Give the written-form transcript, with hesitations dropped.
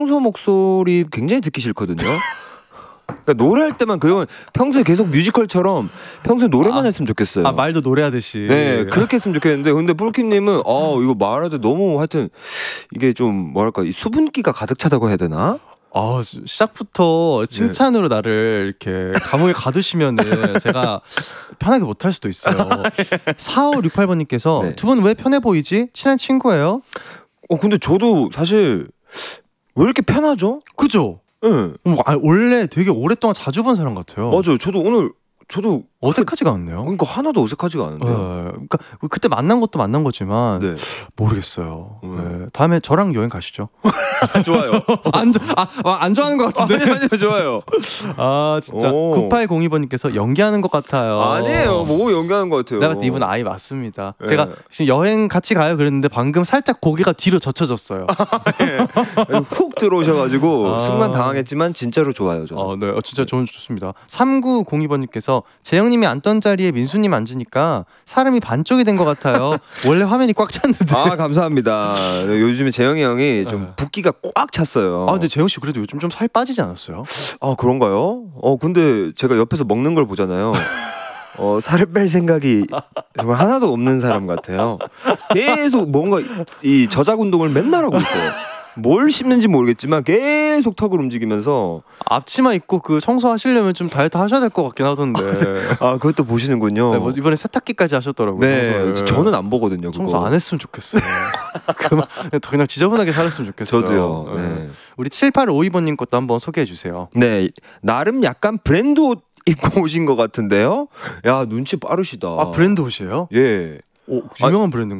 평소 목소리 굉장히 듣기 싫거든요. 그러니까 노래할 때만 그건 평소에 계속 뮤지컬처럼 평소에 노래만 했으면 좋겠어요. 아 말도 노래하듯이. 네 그렇게 했으면 좋겠는데 근데 폴킴님은 이거 말할 때 너무 하여튼 이게 좀 뭐랄까 이 수분기가 가득 차다고 해야 되나? 시작부터 칭찬으로 나를 이렇게 감옥에 가두시면은 제가 편하게 못할 수도 있어요. 4568번님께서 네. 두 분 왜 편해 보이지? 친한 친구예요? 근데 저도 사실 왜 이렇게 편하죠? 그죠? 네. 원래 되게 오랫동안 자주 본 사람 같아요. 맞아요. 저도 어색하지가 않네요. 그러니까 하나도 어색하지가 않은데요. 그러니까 그때 만난 것도 만난 거지만 네. 모르겠어요. 네. 다음에 저랑 여행 가시죠. 좋아요. 안 좋아하는 것 같은데. 아니요 좋아요. 진짜 오. 9802번님께서 연기하는 것 같아요. 아니에요. 뭐 연기하는 것 같아요. 내가 봤을 때 이분 아이 맞습니다. 네. 제가 지금 여행 같이 가요 그랬는데 방금 살짝 고개가 뒤로 젖혀졌어요. 훅 들어오셔가지고 순간 당황했지만 진짜로 좋아요. 저는. 네, 진짜 좋습니다. 3902번님께서 재영님이 앉던 자리에 민수님 앉으니까 사람이 반쪽이 된 것 같아요. 원래 화면이 꽉 찼는데. 감사합니다. 요즘에 재영이 형이 좀 붓기가 꽉 찼어요. 근데 재영 씨 그래도 요즘 좀 살 빠지지 않았어요? 그런가요? 근데 제가 옆에서 먹는 걸 보잖아요. 살을 뺄 생각이 정말 하나도 없는 사람 같아요. 계속 뭔가 이 저작 운동을 맨날 하고 있어요. 뭘 씹는지 모르겠지만 계속 턱을 움직이면서 앞치마 입고 그 청소하시려면 좀 다이어트 하셔야 될 것 같긴 하던데. 그것도 보시는군요. 네, 뭐 이번에 세탁기까지 하셨더라고요. 네, 청소를. 저는 안 보거든요. 청소 그거. 안 했으면 좋겠어요. 그냥 지저분하게 살았으면 좋겠어요. 저도요. 네. 우리 7852번님 것도 한번 소개해 주세요. 네, 나름 약간 브랜드 옷 입고 오신 것 같은데요. 야 눈치 빠르시다. 브랜드 옷이에요? 예. 유명한 브랜드.